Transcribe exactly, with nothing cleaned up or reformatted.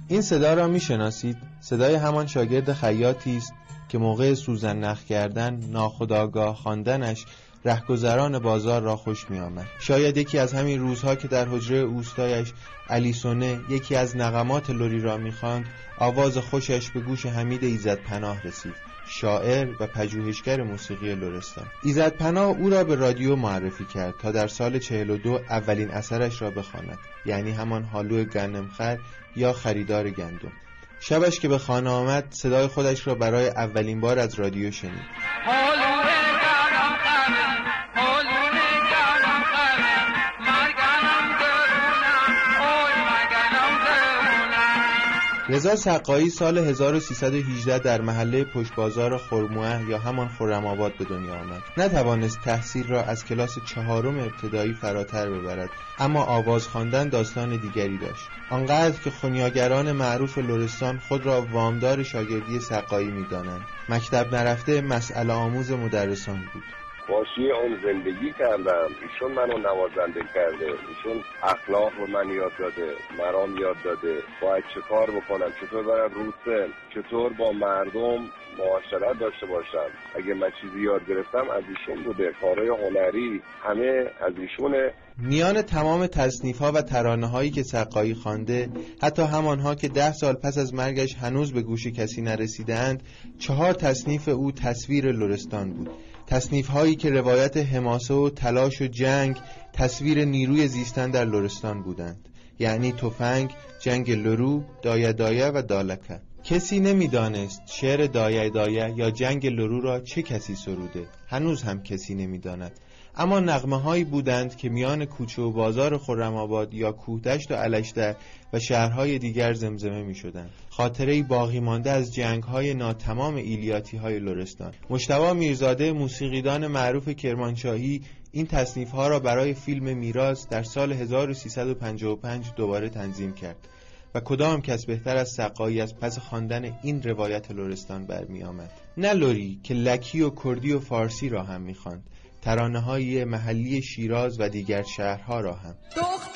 این صدا را میشناسید؟ صدای همان شاگرد خیاطی است که موقع سوزن نخ کردن ناخودآگاه خواندنش رهگذران بازار را خوش می آمد. شاید یکی از همین روزها که در حجره اوستایش علیسونه یکی از نغمات لری را می خواند، آواز خوشش به گوش حمید ایزدپناه رسید، شاعر و پژوهشگر موسیقی لرستان. ایزدپناه او را به رادیو معرفی کرد تا در سال چهل و دو اولین اثرش را بخواند، یعنی همان هالو گندمخر یا خریدار گندم. شبش که به خانه آمد صدای خودش را برای اولین بار از رادیو شنید. رضا سقایی سال هزار و سیصد و هجده در محله پشت بازار خرموئه یا همان خرم‌آباد به دنیا آمد. نتوانست تحصیل را از کلاس چهارم ابتدایی فراتر ببرد، اما آواز خواندن داستان دیگری داشت. آنقدر که خونیاگران معروف لرستان خود را وامدار شاگردی سقایی می‌دانند. مکتب نرفته مسئله آموز مدرسان بود. باشی اون زندگی کردم، ایشون منو نوازنده کرده، ایشون اخلاق رو من یاد داده، مرام یاد داده، باید چه کار بکنم، چطور برم روسه، چطور با مردم معاشرت داشته باشم. اگه من چیزی یاد گرفتم از ایشون بوده، کارهای هنری همه از ایشونه. میان تمام تصنیف‌ها و ترانه‌هایی که سقایی خوانده، حتی همانها که ده سال پس از مرگش هنوز به گوش کسی نرسیدند، چهار تصنیف او تصویر لرستان بود. تصنیف‌هایی که روایت حماسه و تلاش و جنگ، تصویر نیروی زیستن در لرستان بودند، یعنی تفنگ، جنگ لرو، دایه دایه و دالکه. کسی نمی‌دانست شعر دایه دایه یا جنگ لرو را چه کسی سروده، هنوز هم کسی نمی‌داند. اما نغمه‌هایی بودند که میان کوچه و بازار خرم‌آباد یا کوهدشت و الشتر و شهرهای دیگر زمزمه می‌شدند. خاطره‌ای باقی مانده از جنگ‌های ناتمام ایلیاتی‌های لرستان. مجتبی میرزاده، موسیقیدان معروف کرمانشاهی، این تصنیف‌ها را برای فیلم میراث در سال هزار و سیصد و پنجاه و پنج دوباره تنظیم کرد. و کدام کس بهتر از سقایی از پس خواندن این روایت لرستان برمی آمد؟ نه لری که لکی و کردی و فارسی را هم می خواند، ترانه‌های محلی شیراز و دیگر شهرها را هم.